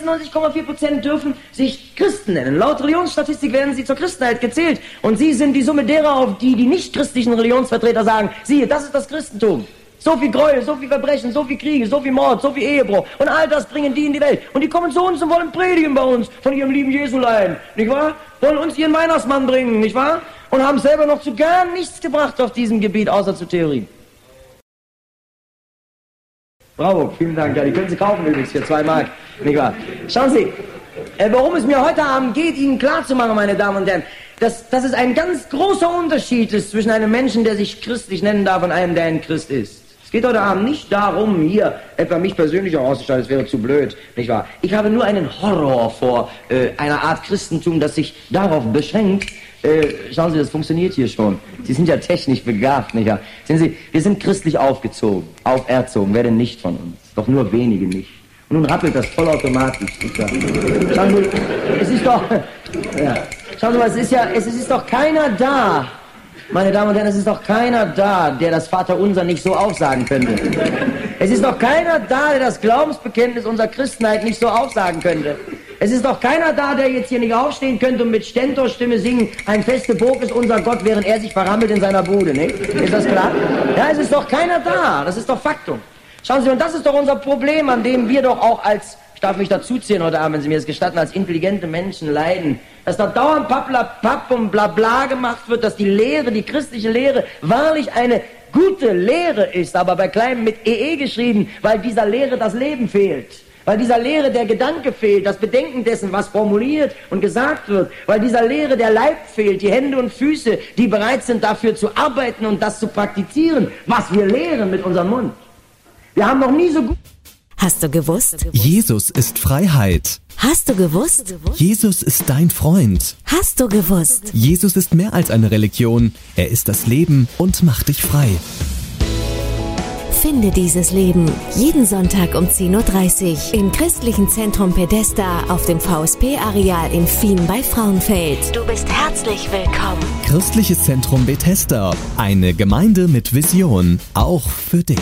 96,4% dürfen sich Christen nennen. Laut Religionsstatistik werden sie zur Christenheit gezählt. Und sie sind die Summe derer, auf die die nicht-christlichen Religionsvertreter sagen, siehe, das ist das Christentum. So viel Gräuel, so viel Verbrechen, so viel Kriege, so viel Mord, so viel Ehebruch. Und all das bringen die in die Welt. Und die kommen zu uns und wollen predigen bei uns von ihrem lieben Jesulein, nicht wahr? Wollen uns ihren Weihnachtsmann bringen, nicht wahr? Und haben selber noch zu gar nichts gebracht auf diesem Gebiet, außer zu Theorien. Bravo, vielen Dank. Ja, die können Sie kaufen übrigens für 2 Mark, nicht wahr? Schauen Sie, worum es mir heute Abend geht, Ihnen klarzumachen, meine Damen und Herren, dass es ein ganz großer Unterschied ist zwischen einem Menschen, der sich christlich nennen darf, und einem, der ein Christ ist. Es geht heute Abend nicht darum, hier etwa mich persönlich auch auszustellen, das wäre zu blöd, nicht wahr? Ich habe nur einen Horror vor einer Art Christentum, das sich darauf beschränkt. Schauen Sie, das funktioniert hier schon. Sie sind ja technisch begabt, nicht wahr? Sehen Sie, wir sind christlich aufgezogen, auferzogen, wer denn nicht von uns? Doch nur wenige nicht. Und nun rappelt das vollautomatisch, nicht wahr? Schauen Sie, es ist doch, ja. Schauen Sie mal, es ist doch keiner da, meine Damen und Herren, es ist doch keiner da, der das Vaterunser nicht so aufsagen könnte. Es ist doch keiner da, der das Glaubensbekenntnis unserer Christenheit nicht so aufsagen könnte. Es ist doch keiner da, der jetzt hier nicht aufstehen könnte und mit Stentorstimme singen, ein feste Burg ist unser Gott, während er sich verrammelt in seiner Bude, nicht? Ist das klar? Ja, es ist doch keiner da, das ist doch Faktum. Schauen Sie, und das ist doch unser Problem, an dem wir doch auch als, ich darf mich dazuziehen heute Abend, wenn Sie mir das gestatten, als intelligente Menschen leiden, dass da dauernd Papp und Blabla gemacht wird, dass die Lehre, die christliche Lehre, wahrlich eine gute Lehre ist, aber bei kleinem mit EE geschrieben, weil dieser Lehre das Leben fehlt. Weil dieser Lehre der Gedanke fehlt, das Bedenken dessen, was formuliert und gesagt wird. Weil dieser Lehre der Leib fehlt, die Hände und Füße, die bereit sind dafür zu arbeiten und das zu praktizieren, was wir lehren mit unserem Mund. Wir haben noch nie so gut... Hast du gewusst? Jesus ist Freiheit. Hast du gewusst? Jesus ist dein Freund. Hast du gewusst? Jesus ist mehr als eine Religion. Er ist das Leben und macht dich frei. Finde dieses Leben jeden Sonntag um 10.30 Uhr im Christlichen Zentrum Pedesta auf dem VSP-Areal in Fien bei Frauenfeld. Du bist herzlich willkommen. Christliches Zentrum Bethesda. Eine Gemeinde mit Vision. Auch für dich.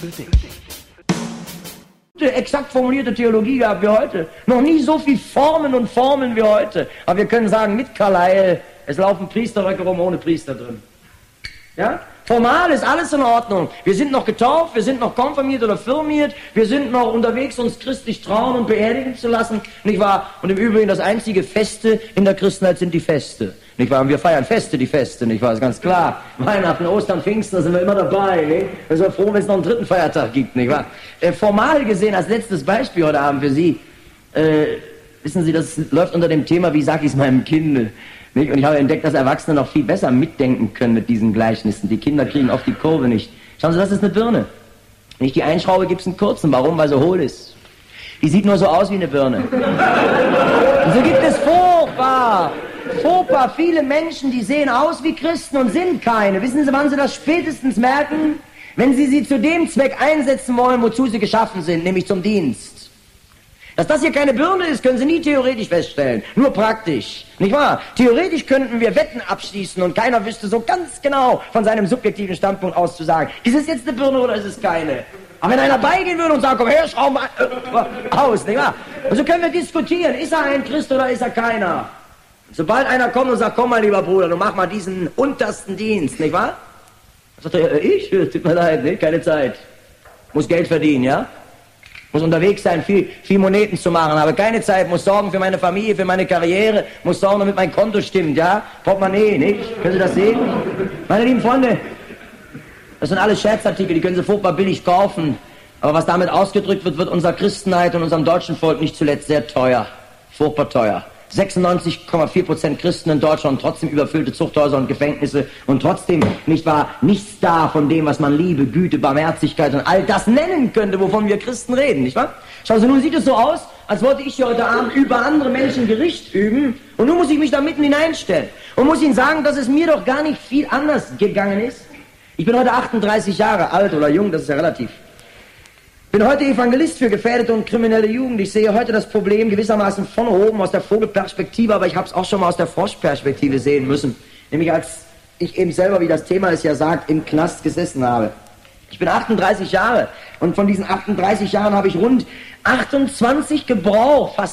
Exakt formulierte Theologie gehabt wie heute. Noch nie so viel Formen und Formeln wie heute. Aber wir können sagen, mit Carlyle, es laufen Priesterröcke rum ohne Priester drin. Ja? Formal ist alles in Ordnung. Wir sind noch getauft, wir sind noch konfirmiert oder firmiert, wir sind noch unterwegs, uns christlich trauen und beerdigen zu lassen, nicht wahr? Und im Übrigen das einzige Feste in der Christenheit sind die Feste, nicht wahr? Und wir feiern Feste, die Feste, nicht wahr? Ist ganz klar. Weihnachten, Ostern, Pfingsten, da sind wir immer dabei, nicht? Wir sind froh, wenn es noch einen 3. Feiertag gibt, nicht wahr? Formal gesehen, als letztes Beispiel heute Abend für Sie, wissen Sie, das läuft unter dem Thema, wie sag ich es meinem Kinde? Nicht? Und ich habe entdeckt, dass Erwachsene noch viel besser mitdenken können mit diesen Gleichnissen. Die Kinder kriegen oft die Kurve nicht. Schauen Sie, das ist eine Birne. Wenn ich die einschraube, gibt es einen kurzen. Warum? Weil sie hohl ist. Die sieht nur so aus wie eine Birne. Und so gibt es furchtbar viele Menschen, die sehen aus wie Christen und sind keine. Wissen Sie, wann Sie das spätestens merken? Wenn Sie sie zu dem Zweck einsetzen wollen, wozu sie geschaffen sind, nämlich zum Dienst. Dass das hier keine Birne ist, können Sie nie theoretisch feststellen, nur praktisch, nicht wahr? Theoretisch könnten wir Wetten abschließen und keiner wüsste so ganz genau von seinem subjektiven Standpunkt aus zu sagen, ist es jetzt eine Birne oder ist es keine? Aber wenn einer beigehen würde und sagt, komm her, schraub mal aus, nicht wahr? Und so können wir diskutieren, ist er ein Christ oder ist er keiner? Sobald einer kommt und sagt, komm mal lieber Bruder, du mach mal diesen untersten Dienst, nicht wahr? Dann sagt er, ich? Tut mir leid, ne? Keine Zeit. Muss Geld verdienen, ja? Muss unterwegs sein, viel Moneten zu machen, habe keine Zeit, muss sorgen für meine Familie, für meine Karriere, muss sorgen, damit mein Konto stimmt, ja? Portemonnaie, nicht? Können Sie das sehen? Meine lieben Freunde, das sind alles Scherzartikel, die können Sie furchtbar billig kaufen. Aber was damit ausgedrückt wird, wird unserer Christenheit und unserem deutschen Volk nicht zuletzt sehr teuer. Furchtbar teuer. 96,4% Christen in Deutschland, trotzdem überfüllte Zuchthäuser und Gefängnisse und trotzdem, nicht wahr, nichts da von dem, was man Liebe, Güte, Barmherzigkeit und all das nennen könnte, wovon wir Christen reden, nicht wahr? Schauen Sie, nun sieht es so aus, als wollte ich hier heute Abend über andere Menschen Gericht üben und nun muss ich mich da mitten hineinstellen und muss Ihnen sagen, dass es mir doch gar nicht viel anders gegangen ist. Ich bin heute 38 Jahre alt oder jung, das ist ja relativ. Ich bin heute Evangelist für gefährdete und kriminelle Jugend. Ich sehe heute das Problem gewissermaßen von oben aus der Vogelperspektive, aber ich habe es auch schon mal aus der Froschperspektive sehen müssen. Nämlich als ich eben selber, wie das Thema es ja sagt, im Knast gesessen habe. Ich bin 38 Jahre und von diesen 38 Jahren habe ich rund 28 gebraucht, fast